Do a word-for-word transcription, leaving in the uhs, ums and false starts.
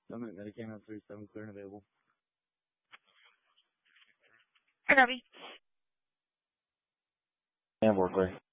Summit Medicam out three seven clear and available. Hi, Robbie. And we're clear.